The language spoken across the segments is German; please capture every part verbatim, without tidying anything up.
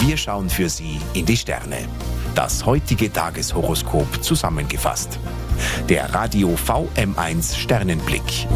Wir schauen für Sie in die Sterne. Das heutige Tageshoroskop zusammengefasst. Der Radio V M eins Sternenblick.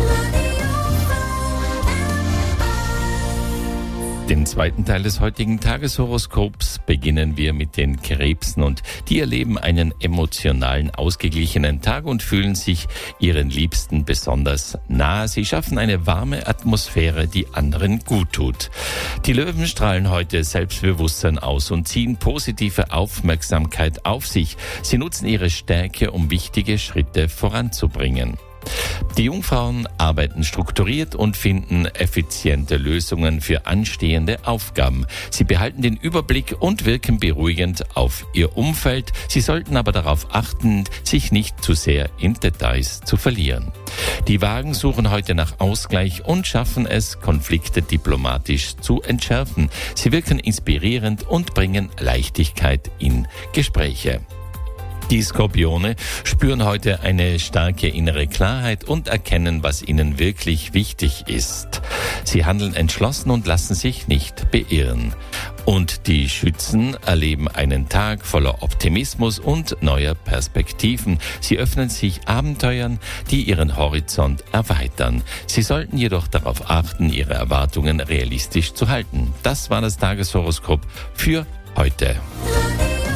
Den zweiten Teil des heutigen Tageshoroskops beginnen wir mit den Krebsen und die erleben einen emotionalen, ausgeglichenen Tag und fühlen sich ihren Liebsten besonders nahe. Sie schaffen eine warme Atmosphäre, die anderen gut tut. Die Löwen strahlen heute Selbstbewusstsein aus und ziehen positive Aufmerksamkeit auf sich. Sie nutzen ihre Stärke, um wichtige Schritte voranzubringen. Die Jungfrauen arbeiten strukturiert und finden effiziente Lösungen für anstehende Aufgaben. Sie behalten den Überblick und wirken beruhigend auf ihr Umfeld. Sie sollten aber darauf achten, sich nicht zu sehr in Details zu verlieren. Die Wagen suchen heute nach Ausgleich und schaffen es, Konflikte diplomatisch zu entschärfen. Sie wirken inspirierend und bringen Leichtigkeit in Gespräche. Die Skorpione spüren heute eine starke innere Klarheit und erkennen, was ihnen wirklich wichtig ist. Sie handeln entschlossen und lassen sich nicht beirren. Und die Schützen erleben einen Tag voller Optimismus und neuer Perspektiven. Sie öffnen sich Abenteuern, die ihren Horizont erweitern. Sie sollten jedoch darauf achten, ihre Erwartungen realistisch zu halten. Das war das Tageshoroskop für heute.